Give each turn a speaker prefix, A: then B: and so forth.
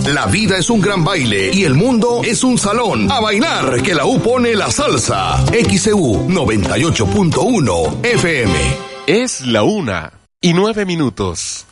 A: La vida es un gran baile y el mundo es un salón. A bailar, que la U pone la salsa. XEU 98.1 FM.
B: Es la 1:09.